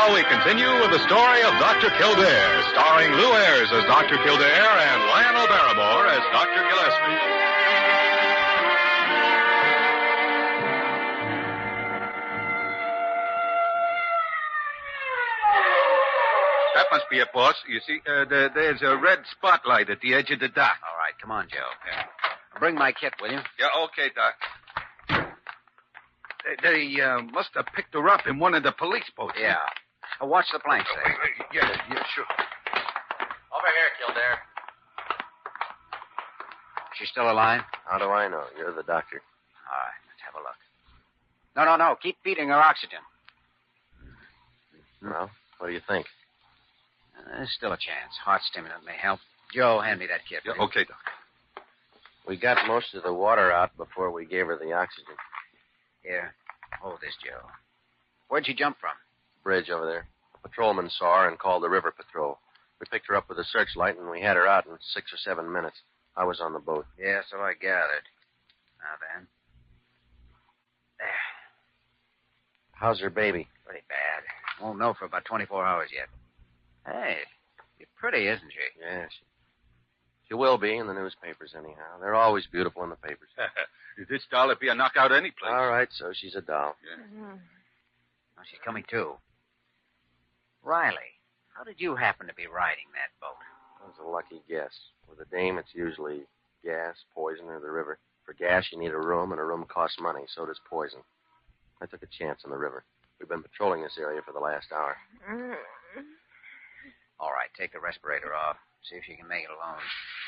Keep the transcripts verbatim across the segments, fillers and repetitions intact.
now we continue with the story of Doctor Kildare, starring Lou Ayres as Doctor Kildare and Lionel Barrymore as Doctor Gillespie. That must be it, boss. You see, uh, there, there's a red spotlight at the edge of the dock. All right, come on, Joe. Yeah. Bring my kit, will you? Yeah, okay, Doc. They, they uh, must have picked her up in one of the police boats. Yeah. Now watch the planks there. Wait, wait, yeah, yeah, sure. Over here, Kildare. She's still alive? How do I know? You're the doctor. All right, let's have a look. No, no, no. Keep feeding her oxygen. Well, what do you think? Uh, there's still a chance. Heart stimulant may help. Joe, hand me that kit. Yeah, will you? okay, Doc. We got most of the water out before we gave her the oxygen. Here. Hold this, Joe. Where'd she jump from? Bridge over there. A patrolman saw her and called the river patrol. We picked her up with a searchlight, and we had her out in six or seven minutes. I was on the boat. Yeah, so I gathered. Now then. There. How's her baby? Pretty bad. Won't know for about twenty-four hours yet. Hey, you're pretty, isn't she? Yeah, she, she will be in the newspapers anyhow. They're always beautiful in the papers. This doll would be a knockout any place. All right, so she's a doll. Yeah. Mm-hmm. Oh, she's coming too. Riley, how did you happen to be riding that boat? That was a lucky guess. With a dame, it's usually gas, poison, or the river. For gas, you need a room, and a room costs money. So does poison. I took a chance on the river. We've been patrolling this area for the last hour. All right, take the respirator off. See if she can make it alone.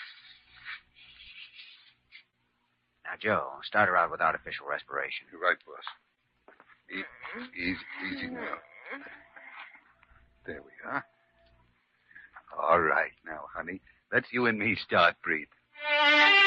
Now, Joe, start her out with artificial respiration. You're right, boss. E- easy, easy now. There we are. All right, now, honey. Let's you and me start breathing.